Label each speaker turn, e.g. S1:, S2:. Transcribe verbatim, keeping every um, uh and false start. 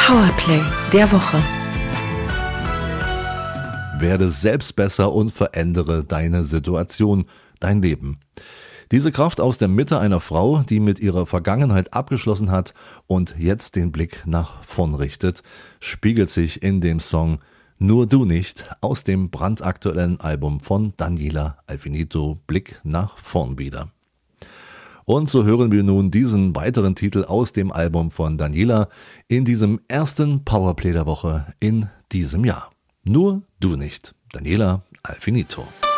S1: Powerplay der Woche.
S2: Werde selbst besser und verändere deine Situation, dein Leben. Diese Kraft aus der Mitte einer Frau, die mit ihrer Vergangenheit abgeschlossen hat und jetzt den Blick nach vorn richtet, spiegelt sich in dem Song Nur du nicht aus dem brandaktuellen Album von Daniela Alfinito, Blick nach vorn wieder. Und so hören wir nun diesen weiteren Titel aus dem Album von Daniela in diesem ersten Powerplay der Woche in diesem Jahr. Nur du nicht. Daniela Alfinito.